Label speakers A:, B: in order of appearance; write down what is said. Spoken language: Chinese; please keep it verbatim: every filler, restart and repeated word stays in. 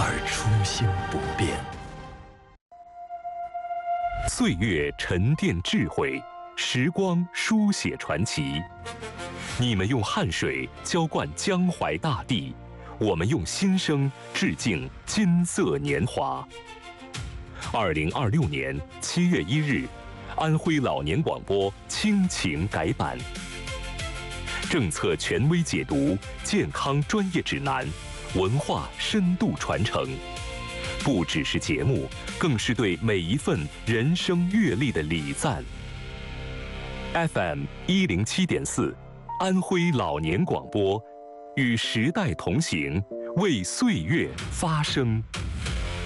A: 而初心不变。岁月沉淀智慧，时光书写传奇。你们用汗水浇灌江淮大地，我们用心声致敬金色年华。二零二六年七月一日，安徽老年广播亲情改版，政策权威解读，健康专业指南，文化深度传承，不只是节目，更是对每一份人生阅历的礼赞。F M 一零七点四，安徽老年广播，与时代同行，为岁月发声。